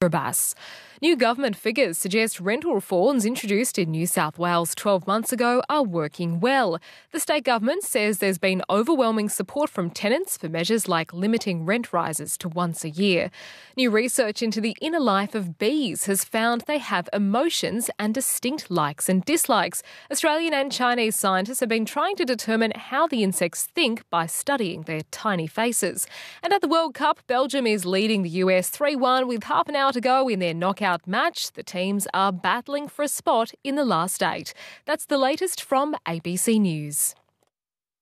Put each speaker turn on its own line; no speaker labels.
Kiribati. New government figures suggest rental reforms introduced in New South Wales 12 months ago are working well. The state government says there's been overwhelming support from tenants for measures like limiting rent rises to once a year. New research into the inner life of bees has found they have emotions and distinct likes and dislikes. Australian and Chinese scientists have been trying to determine how the insects think by studying their tiny faces. And at the World Cup, Belgium is leading the US 3-1 with half an hour to go in their knockout match. The teams are battling for a spot in the last eight. That's the latest from ABC News.